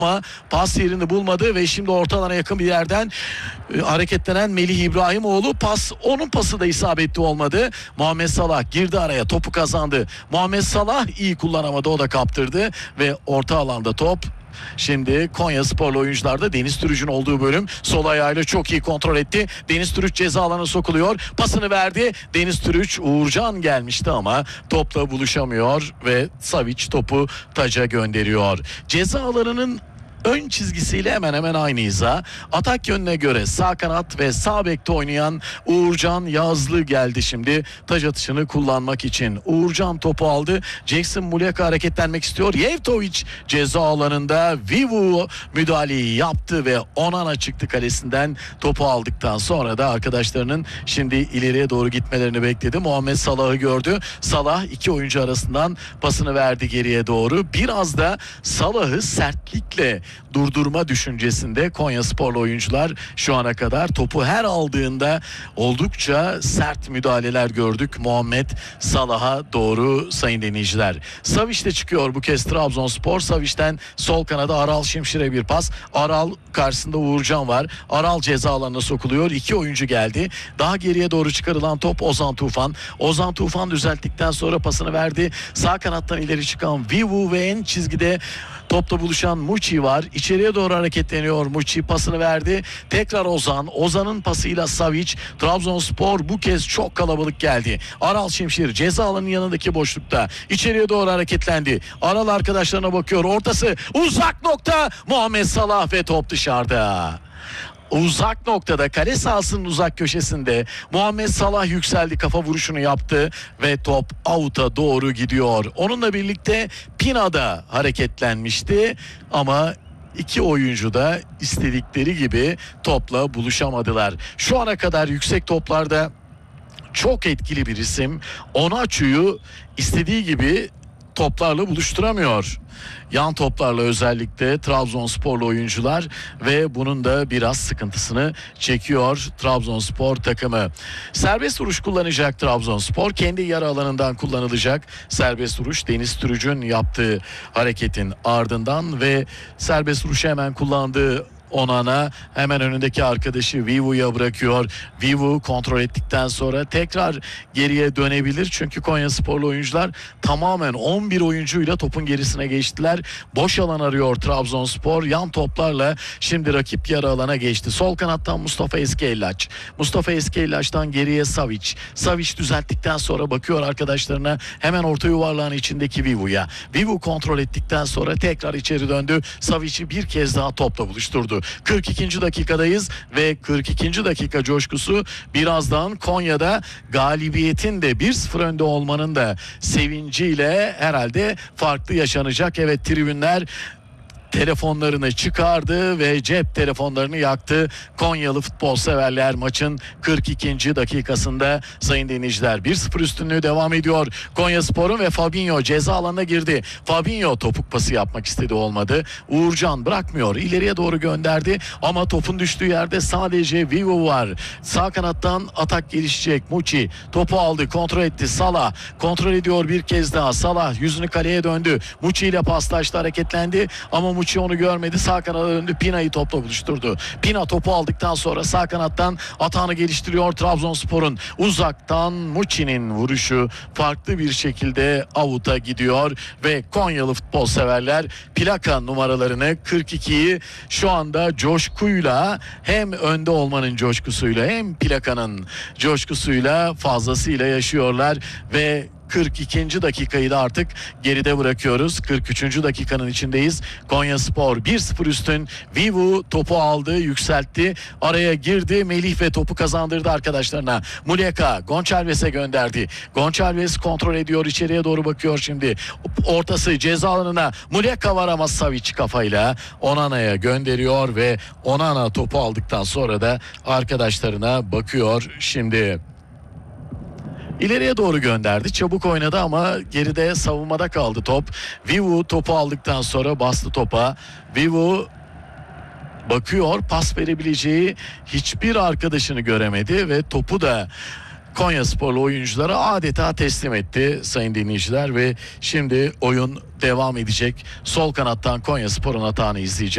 ama pas yerini bulmadı ve şimdi orta alana yakın bir yerden hareketlenen Melih İbrahimoğlu, onun pası da isabetli olmadı. Muhammed Salah girdi araya, topu kazandı. Muhammed Salah iyi kullanamadı, o da kaptırdı ve orta alanda top. Şimdi Konyasporlu oyuncularda Deniz Türüç'ün olduğu bölüm, sol ayağıyla çok iyi kontrol etti. Deniz Türüç ceza alanına sokuluyor. Pasını verdi. Deniz Türüç, Uğurcan gelmişti ama topla buluşamıyor ve Savic topu taca gönderiyor. Ceza alanının ön çizgisiyle hemen hemen aynı hiza. Atak yönüne göre sağ kanat ve sağ bekte oynayan Uğurcan Yazlı geldi şimdi taç atışını kullanmak için. Uğurcan topu aldı. Jackson Muleka hareketlenmek istiyor. Yevtovic ceza alanında Vivu müdahaleyi yaptı ve Onana çıktı kalesinden. Topu aldıktan sonra da arkadaşlarının şimdi ileriye doğru gitmelerini bekledi. Muhammed Salah'ı gördü. Salah iki oyuncu arasından pasını verdi geriye doğru. Biraz da Salah'ı sertlikle durdurma düşüncesinde Konyasporlu oyuncular şu ana kadar. Topu her aldığında oldukça sert müdahaleler gördük Muhammed Salah'a doğru sayın dinleyiciler. Savic de çıkıyor bu kez Trabzonspor. Savic'ten sol kanada Aral Şimşir'e bir pas. Aral karşısında Uğurcan var. Aral ceza alanına sokuluyor. İki oyuncu geldi. Daha geriye doğru çıkarılan top Ozan Tufan. Ozan Tufan düzelttikten sonra pasını verdi. Sağ kanattan ileri çıkan Vivu ve en çizgide topla buluşan Muçi var. İçeriye doğru hareketleniyor Muçi, pasını verdi. Tekrar Ozan. Ozan'ın pasıyla Savic. Trabzonspor bu kez çok kalabalık geldi. Aral Şimşir ceza alanının yanındaki boşlukta. İçeriye doğru hareketlendi. Aral arkadaşlarına bakıyor. Ortası uzak nokta. Muhammed Salah ve top dışarıda. Uzak noktada, kale sahasının uzak köşesinde Muhammed Salah yükseldi, kafa vuruşunu yaptı ve top out'a doğru gidiyor. Onunla birlikte Pina da hareketlenmişti ama iki oyuncu da istedikleri gibi topla buluşamadılar. Şu ana kadar yüksek toplarda çok etkili bir isim. Onaçu'yu istediği gibi toplarla buluşturamıyor. Yan toplarla özellikle Trabzonsporlu oyuncular ve bunun da biraz sıkıntısını çekiyor Trabzonspor takımı. Serbest vuruş kullanacak Trabzonspor. Kendi yarı alanından kullanılacak serbest vuruş. Deniz Türüç'ün yaptığı hareketin ardından ve serbest vuruşu hemen kullandığı Onana hemen önündeki arkadaşı Vivu'ya bırakıyor. Vivu kontrol ettikten sonra tekrar geriye dönebilir. Çünkü Konyasporlu oyuncular tamamen 11 oyuncuyla topun gerisine geçtiler. Boş alan arıyor Trabzonspor. Yan toplarla şimdi rakip yarı alana geçti. Sol kanattan Mustafa Eskiellaç. Mustafa Eskiellaç'tan geriye Savic. Savic düzelttikten sonra bakıyor arkadaşlarına, hemen orta yuvarlağın içindeki Vivu'ya. Vivu kontrol ettikten sonra tekrar içeri döndü. Savic'i bir kez daha topla buluşturdu. 42. dakikadayız ve 42. dakika coşkusu birazdan Konya'da galibiyetin de 1-0 önde olmanın da sevinciyle herhalde farklı yaşanacak. Evet, tribünler telefonlarını çıkardı ve cep telefonlarını yaktı. Konyalı futbol severler maçın 42. dakikasında sayın dinleyiciler. 1-0 üstünlüğü devam ediyor Konyaspor'un ve Fabinho ceza alanına girdi. Fabinho topuk pası yapmak istedi, olmadı. Uğurcan bırakmıyor, ileriye doğru gönderdi ama topun düştüğü yerde sadece Vivo var. Sağ kanattan atak gelişecek. Muçi topu aldı, kontrol etti. Salah kontrol ediyor bir kez daha. Salah yüzünü kaleye döndü. Muçi ile paslaştı, hareketlendi ama Muçi onu görmedi. Sağ kanada döndü. Pina'yı topla buluşturdu. Pina topu aldıktan sonra sağ kanattan atağını geliştiriyor Trabzonspor'un. Uzaktan Muçi'nin vuruşu farklı bir şekilde out'a gidiyor ve Konyalı futbol severler plaka numaralarını 42'yi şu anda coşkuyla, hem önde olmanın coşkusuyla hem plakanın coşkusuyla fazlasıyla yaşıyorlar ve 42. dakikayı da artık geride bırakıyoruz. 43. dakikanın içindeyiz. Konyaspor 1-0 üstün. Vivu topu aldı, yükseltti. Araya girdi. Melih ve topu kazandırdı arkadaşlarına. Muleka Gonçalves'e gönderdi. Gonçalves kontrol ediyor. İçeriye doğru bakıyor şimdi. Ortası ceza alanına. Muleka var ama Savic kafayla Onana'ya gönderiyor ve Onana topu aldıktan sonra da arkadaşlarına bakıyor şimdi. İleriye doğru gönderdi. Çabuk oynadı ama geride savunmada kaldı top. Vivu topu aldıktan sonra bastı topa. Vivu bakıyor, pas verebileceği hiçbir arkadaşını göremedi ve topu da Konyasporlu oyunculara adeta teslim etti sayın dinleyiciler ve şimdi oyun devam edecek. Sol kanattan Konyaspor'un atağını izleyeceğiz.